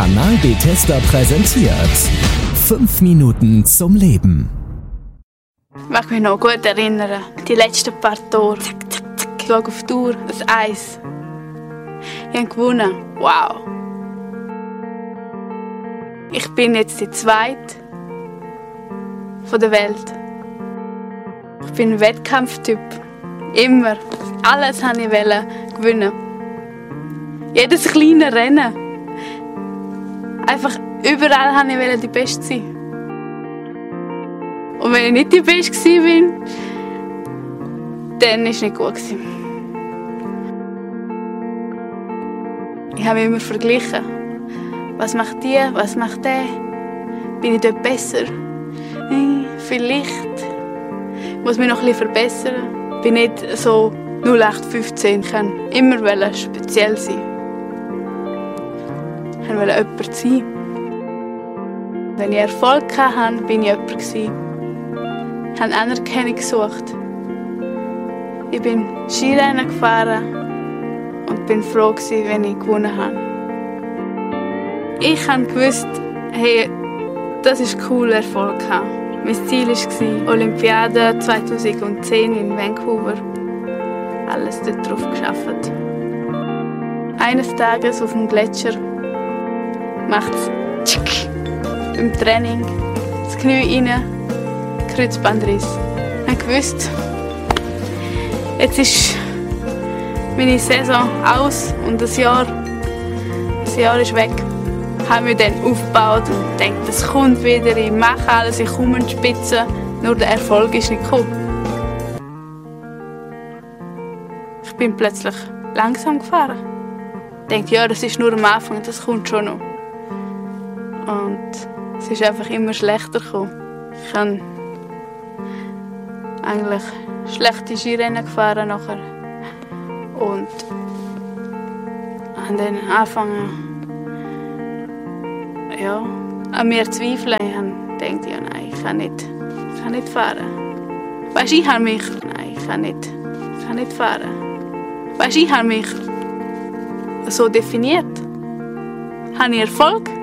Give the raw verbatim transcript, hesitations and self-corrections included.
Kanal Bethesda präsentiert fünf Minuten zum Leben. Ich mag mich noch gut erinnern. Die letzten paar Tore. Zack, zack, zack. Ich schaue auf die Uhr, das Eis. Ich habe gewonnen. Wow. Ich bin jetzt die Zweite von der Welt. Ich bin ein Wettkampftyp. Immer. Alles wollte ich gewinnen. Jedes kleine Rennen. Einfach überall wollte ich die Beste sein. Und wenn ich nicht die Beste war, dann war es nicht gut. Ich habe mich immer verglichen. Was macht die? Was macht der? Bin ich dort besser? Hm, vielleicht. Ich muss mich noch ein bisschen verbessern. Ich bin nicht so null acht fünfzehn. Ich wollte immer speziell sein. Ich wollte jemand sein. Wenn ich Erfolg hatte, war ich jemand. Ich habe Anerkennung gesucht. Ich bin Skirennen gefahren und bin froh, wenn ich gewonnen habe. Ich wusste, hey, das ist cool, Erfolg zu haben. Mein Ziel war Olympiade zweitausendzehn in Vancouver. Alles dort drauf geschafft. Eines Tages auf dem Gletscher macht es im Training das Knie rein, Kreuzbandriss. Ich wusste, jetzt ist meine Saison aus und das Jahr, das Jahr ist weg. Ich habe mich dann aufgebaut und gedacht, es kommt wieder, ich mache alles, ich komme in die Spitze. Nur der Erfolg ist nicht gekommen. Ich bin plötzlich langsam gefahren. Ich dachte, ja, das ist nur am Anfang, das kommt schon noch. Und es ist einfach immer schlechter gekommen. Ich habe eigentlich schlechte Skirennen gefahren nachher. Und habe dann angefangen, ja, an mir zu zweifeln. Ich habe gedacht, ja, nein, ich kann nicht, ich kann nicht fahren. Weißt du, ich habe mich, nein, ich kann nicht, ich kann nicht fahren. Weißt du, ich habe mich so definiert. Habe ich Erfolg?